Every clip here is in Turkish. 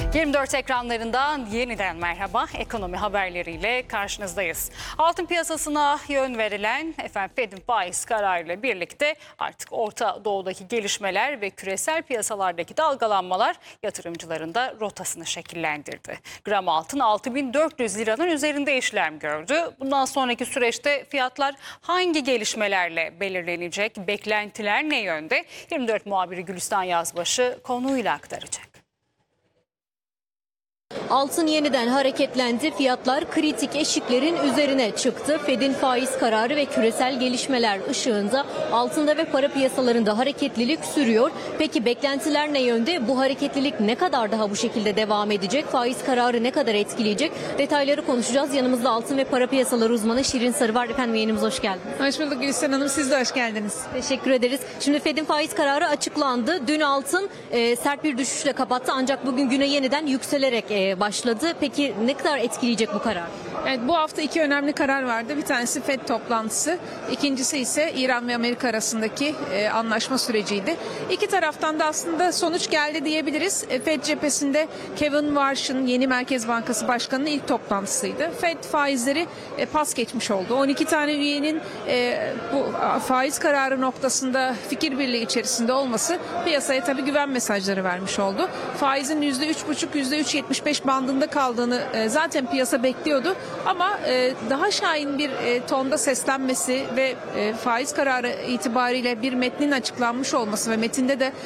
24 ekranlarından yeniden merhaba. Ekonomi haberleriyle karşınızdayız. Altın piyasasına yön verilen Fed'in faiz kararıyla birlikte artık Orta Doğu'daki gelişmeler ve küresel piyasalardaki dalgalanmalar yatırımcıların da rotasını şekillendirdi. Gram altın 6.400 liranın üzerinde işlem gördü. Bundan sonraki süreçte fiyatlar hangi gelişmelerle belirlenecek? Beklentiler ne yönde? 24 muhabiri Gülistan Yazbaşı konuyla aktaracak. Altın yeniden hareketlendi, fiyatlar kritik eşiklerin üzerine çıktı. Fed'in faiz kararı ve küresel gelişmeler ışığında altında ve para piyasalarında hareketlilik sürüyor. Peki beklentiler ne yönde? Bu hareketlilik ne kadar daha bu şekilde devam edecek? Faiz kararı ne kadar etkileyecek? Detayları konuşacağız. Yanımızda altın ve para piyasaları uzmanı Şirin Sarı var. Efendim yayınımıza hoş geldiniz. Hoş bulduk Gülistan Hanım. Siz de hoş geldiniz. Teşekkür ederiz. Şimdi Fed'in faiz kararı açıklandı. Dün altın sert bir düşüşle kapattı ancak bugün güne yeniden yükselerek başladı. Peki ne kadar etkileyecek bu karar? Evet, bu hafta iki önemli karar vardı. Bir tanesi Fed toplantısı. İkincisi ise İran ve Amerika arasındaki anlaşma süreciydi. İki taraftan da aslında sonuç geldi diyebiliriz. Fed cephesinde Kevin Warsh'ın yeni Merkez Bankası Başkanı'nın ilk toplantısıydı. Fed faizleri pas geçmiş oldu. 12 tane üyenin bu faiz kararı noktasında fikir birliği içerisinde olması piyasaya tabii güven mesajları vermiş oldu. Faizin %3,5-%3,75 bandında kaldığını zaten piyasa bekliyordu. Ama daha şahin bir tonda seslenmesi ve faiz kararı itibariyle bir metnin açıklanmış olması ve metinde de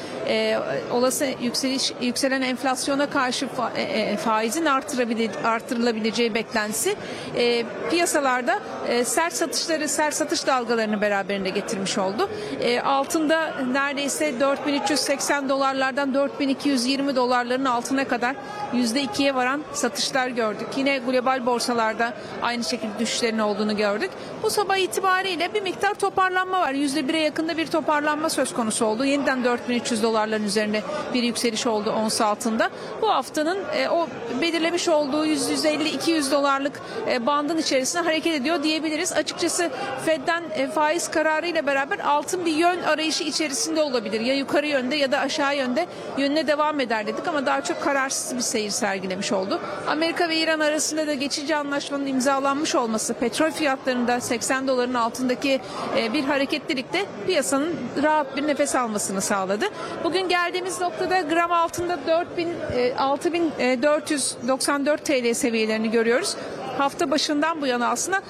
olası yükselen enflasyona karşı faizin artırılabileceği beklentisi piyasalarda sert satış dalgalarını beraberinde getirmiş oldu. Altında neredeyse 4.380 dolarlardan 4.220 dolarların altına kadar %2'ye varan satışlar gördük. Yine global borsalarda aynı şekilde düşüşlerin olduğunu gördük. Bu sabah itibariyle bir miktar toparlanma var. %1'e yakında bir toparlanma söz konusu oldu. Yeniden 4.300 dolarların üzerinde bir yükseliş oldu ons altında. Bu haftanın o belirlemiş olduğu 150-200 dolarlık bandın içerisinde hareket ediyor diyebiliriz. Açıkçası Fed'den faiz kararı ile beraber altın bir yön arayışı içerisinde olabilir. Ya yukarı yönde ya da aşağı yönde yönüne devam eder dedik ama daha çok kararsız bir seyir sergilemiş oldu. Amerika ve İran arasında da geçici anlaşmanın imzalanmış olması, petrol fiyatlarında 80 doların altındaki bir hareketlilikte piyasanın rahat bir nefes almasını sağladı. Bugün geldiğimiz noktada gram altında 6.494 TL seviyelerini görüyoruz. Hafta başından bu yana aslında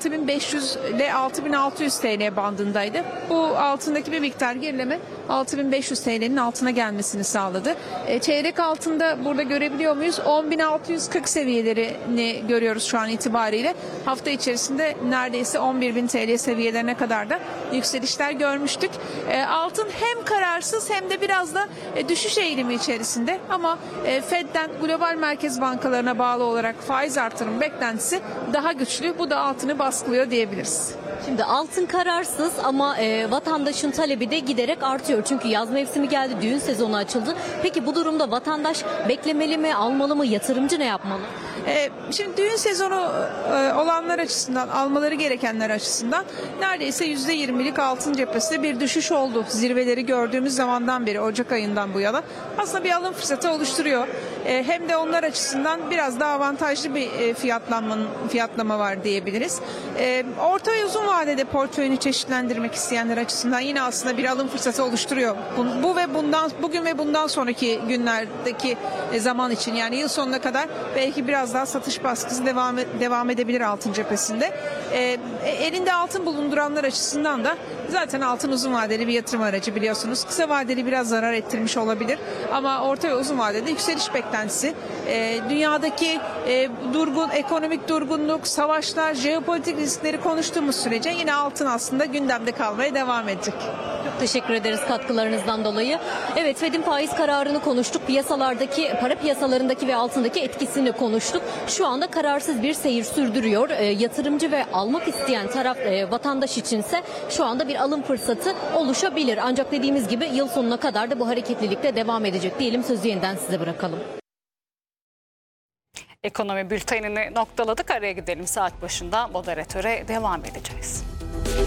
6.500 ile 6.600 TL bandındaydı. Bu altındaki bir miktar gerileme 6.500 TL'nin altına gelmesini sağladı. Çeyrek altında burada görebiliyor muyuz? 10.640 seviyelerini görüyoruz şu an itibariyle. Hafta içerisinde neredeyse 11.000 TL seviyelerine kadar da yükselişler görmüştük. Altın hem kararsız hem de biraz da düşüş eğilimi içerisinde ama Fed'den global merkez bankalarına bağlı olarak faiz artırım beklentisi daha güçlü. Bu da altını baskılıyor diyebiliriz. Şimdi altın kararsız ama vatandaşın talebi de giderek artıyor. Çünkü yaz mevsimi geldi, düğün sezonu açıldı. Peki bu durumda vatandaş beklemeli mi, almalı mı, yatırımcı ne yapmalı? Şimdi düğün sezonu olanlar açısından, almaları gerekenler açısından neredeyse %20'lik altın cephesinde bir düşüş oldu. Zirveleri gördüğümüz zamandan beri, Ocak ayından bu yana aslında bir alım fırsatı oluşturuyor. Hem de onlar açısından biraz daha avantajlı bir fiyatlama var diyebiliriz. Orta ve uzun vadede portföyünü çeşitlendirmek isteyenler açısından yine aslında bir alım fırsatı oluşturuyor. Bugün ve bundan sonraki günlerdeki zaman için, yani yıl sonuna kadar belki biraz daha satış baskısı devam edebilir altın cephesinde. Elinde altın bulunduranlar açısından da zaten altın uzun vadeli bir yatırım aracı biliyorsunuz. Kısa vadeli biraz zarar ettirmiş olabilir ama orta ve uzun vadede yükseliş beklentisi. Dünyadaki ekonomik durgunluk, savaşlar, jeopolitik riskleri konuştuğumuz sürece yine altın aslında gündemde kalmaya devam edecek. Çok teşekkür ederiz katkılarınızdan dolayı. Evet, Fed'in faiz kararını konuştuk. Piyasalardaki, para piyasalarındaki ve altındaki etkisini konuştuk. Şu anda kararsız bir seyir sürdürüyor. Yatırımcı ve almak isteyen taraf vatandaş içinse şu anda bir alım fırsatı oluşabilir. Ancak dediğimiz gibi yıl sonuna kadar da bu hareketlilikte devam edecek diyelim. Sözü yeniden size bırakalım. Ekonomi bültenini noktaladık. Araya gidelim, saat başında moderatöre devam edeceğiz.